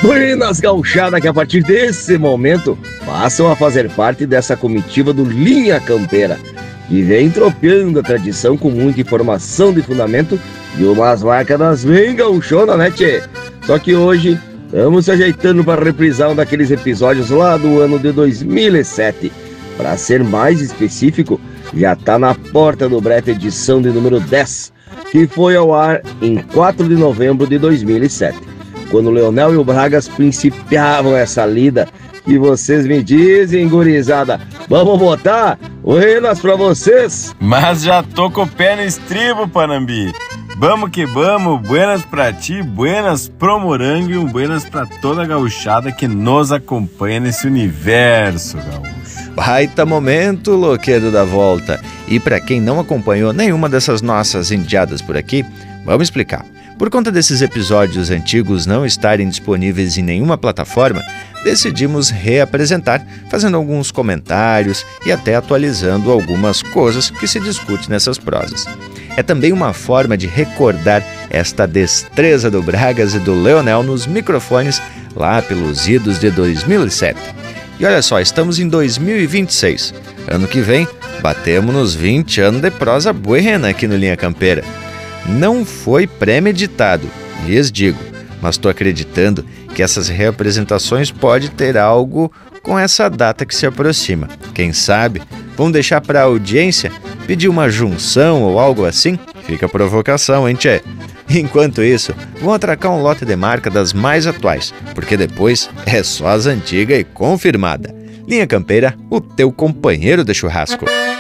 Buenas gauchada que a partir desse momento passam a fazer parte dessa comitiva do Linha Campeira, que vem tropeando a tradição com muita informação de fundamento e umas marcas bem gauchona, né, tchê? Só que hoje estamos se ajeitando para reprisar um daqueles episódios lá do ano de 2007. Para ser mais específico, já tá na porta do brete edição de número 10, que foi ao ar em 4 de novembro de 2007, quando o Leonel e o Bragas principiavam essa lida. E vocês me dizem, gurizada, vamos botar buenas pra vocês? Mas já tô com o pé no estribo, Panambi. Vamos que vamos, buenas pra ti, buenas pro Morango e um buenas pra toda a gauchada que nos acompanha nesse universo gaúcho. Baita momento, Loquedo da Volta. E para quem não acompanhou nenhuma dessas nossas indiadas por aqui, vamos explicar. Por conta desses episódios antigos não estarem disponíveis em nenhuma plataforma, decidimos reapresentar, fazendo alguns comentários e até atualizando algumas coisas que se discute nessas prosas. É também uma forma de recordar esta destreza do Bragas e do Leonel nos microfones lá pelos idos de 2007. E olha só, estamos em 2026. Ano que vem, batemos nos 20 anos de prosa buena aqui no Linha Campeira. Não foi premeditado, lhes digo, mas estou acreditando que essas reapresentações podem ter algo com essa data que se aproxima. Quem sabe, vamos deixar para a audiência pedir uma junção ou algo assim? Fica a provocação, hein, tchê? Enquanto isso, vão atracar um lote de marca das mais atuais, porque depois é só as antigas e confirmada. Linha Campeira, o teu companheiro de churrasco.